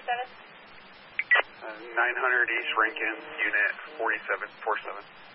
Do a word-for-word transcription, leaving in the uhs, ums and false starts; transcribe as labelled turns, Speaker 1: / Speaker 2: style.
Speaker 1: seven?
Speaker 2: Uh, nine hundred East Rankin, unit forty-seven forty-seven.